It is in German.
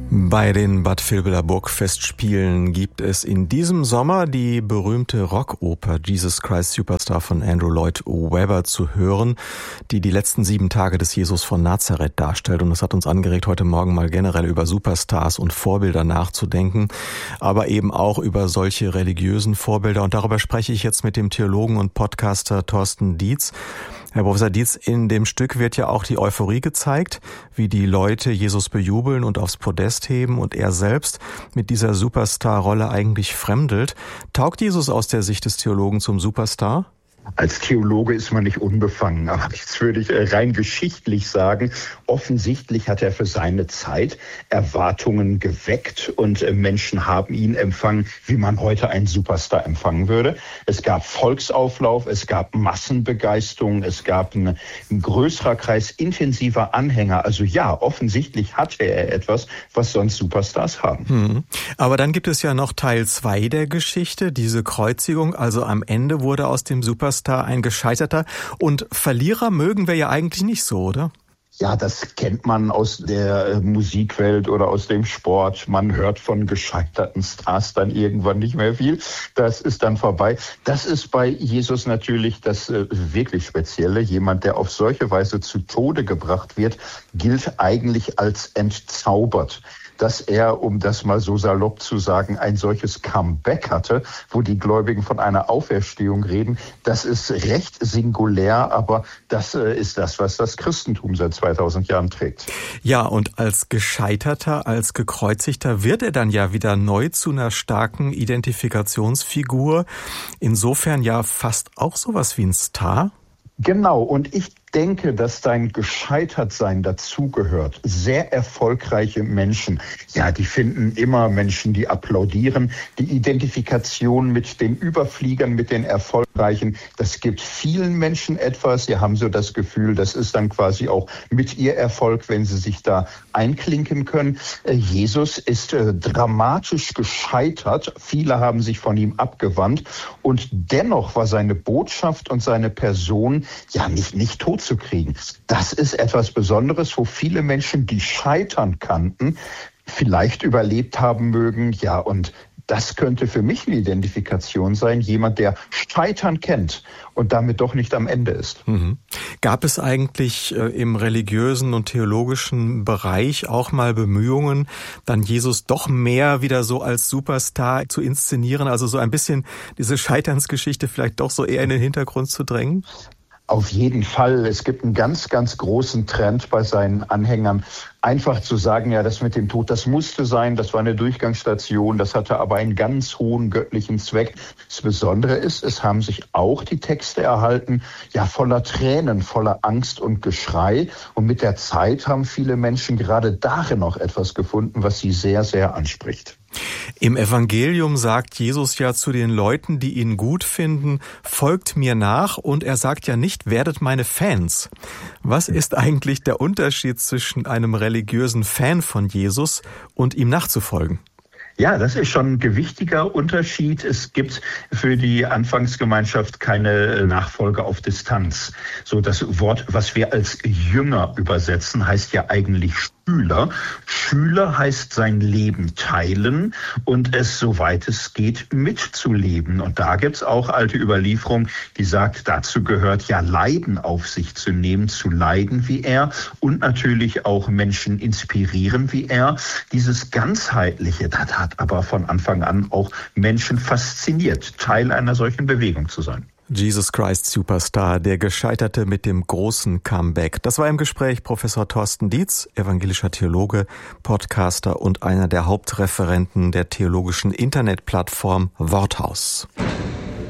Bei den Bad Vilbela Burgfestspielen gibt es in diesem Sommer die berühmte Rockoper Jesus Christ Superstar von Andrew Lloyd Webber zu hören, die die letzten 7 Tage des Jesus von Nazareth darstellt. Und es hat uns angeregt, heute Morgen mal generell über Superstars und Vorbilder nachzudenken, aber eben auch über solche religiösen Vorbilder. Und darüber spreche ich jetzt mit dem Theologen und Podcaster Thorsten Dietz. Herr Professor Dietz, in dem Stück wird ja auch die Euphorie gezeigt, wie die Leute Jesus bejubeln und aufs Podest heben und er selbst mit dieser Superstar-Rolle eigentlich fremdelt. Taugt Jesus aus der Sicht des Theologen zum Superstar? Als Theologe ist man nicht unbefangen, aber jetzt würde ich rein geschichtlich sagen, offensichtlich hat er für seine Zeit Erwartungen geweckt und Menschen haben ihn empfangen, wie man heute einen Superstar empfangen würde. Es gab Volksauflauf, es gab Massenbegeisterung, es gab ein größerer Kreis intensiver Anhänger. Also ja, offensichtlich hatte er etwas, was sonst Superstars haben. Aber dann gibt es ja noch Teil 2 der Geschichte, diese Kreuzigung. Also am Ende wurde aus dem Superstar ein Gescheiterter. Und Verlierer mögen wir ja eigentlich nicht so, oder? Ja, das kennt man aus der Musikwelt oder aus dem Sport. Man hört von gescheiterten Stars dann irgendwann nicht mehr viel. Das ist dann vorbei. Das ist bei Jesus natürlich das wirklich Spezielle. Jemand, der auf solche Weise zu Tode gebracht wird, gilt eigentlich als entzaubert. Dass er, um das mal so salopp zu sagen, ein solches Comeback hatte, wo die Gläubigen von einer Auferstehung reden, das ist recht singulär, aber das ist das, was das Christentum seit 2000 Jahren trägt. Ja, und als Gescheiterter, als Gekreuzigter wird er dann ja wieder neu zu einer starken Identifikationsfigur. Insofern ja fast auch sowas wie ein Star. Genau, und ich denke, dass dein Gescheitertsein dazugehört. Sehr erfolgreiche Menschen, ja, die finden immer Menschen, die applaudieren. Die Identifikation mit den Überfliegern, mit den Erfolgreichen, das gibt vielen Menschen etwas. Sie haben so das Gefühl, das ist dann quasi auch mit ihr Erfolg, wenn sie sich da einklinken können. Jesus ist dramatisch gescheitert. Viele haben sich von ihm abgewandt. Und dennoch war seine Botschaft und seine Person ja nicht tot zu kriegen. Das ist etwas Besonderes, wo viele Menschen, die Scheitern kannten, vielleicht überlebt haben mögen. Ja, und das könnte für mich eine Identifikation sein. Jemand, der Scheitern kennt und damit doch nicht am Ende ist. Gab es eigentlich im religiösen und theologischen Bereich auch mal Bemühungen, dann Jesus doch mehr wieder so als Superstar zu inszenieren? Also so ein bisschen diese Scheiternsgeschichte vielleicht doch so eher in den Hintergrund zu drängen? Auf jeden Fall. Es gibt einen ganz, ganz großen Trend bei seinen Anhängern, einfach zu sagen, ja, das mit dem Tod, das musste sein, das war eine Durchgangsstation, das hatte aber einen ganz hohen göttlichen Zweck. Das Besondere ist, es haben sich auch die Texte erhalten, ja, voller Tränen, voller Angst und Geschrei. Und mit der Zeit haben viele Menschen gerade darin noch etwas gefunden, was sie sehr, sehr anspricht. Im Evangelium sagt Jesus ja zu den Leuten, die ihn gut finden, folgt mir nach, und er sagt ja nicht, werdet meine Fans. Was ist eigentlich der Unterschied zwischen einem religiösen Fan von Jesus und ihm nachzufolgen? Ja, das ist schon ein gewichtiger Unterschied. Es gibt für die Anfangsgemeinschaft keine Nachfolge auf Distanz. So, das Wort, was wir als Jünger übersetzen, heißt ja eigentlich Schüler. Schüler heißt sein Leben teilen und es, soweit es geht, mitzuleben. Und da gibt's auch alte Überlieferung, die sagt, dazu gehört ja Leiden auf sich zu nehmen, zu leiden wie er und natürlich auch Menschen inspirieren wie er. Dieses Ganzheitliche, das hat aber von Anfang an auch Menschen fasziniert, Teil einer solchen Bewegung zu sein. Jesus Christ Superstar, der Gescheiterte mit dem großen Comeback. Das war im Gespräch Professor Thorsten Dietz, evangelischer Theologe, Podcaster und einer der Hauptreferenten der theologischen Internetplattform Worthaus.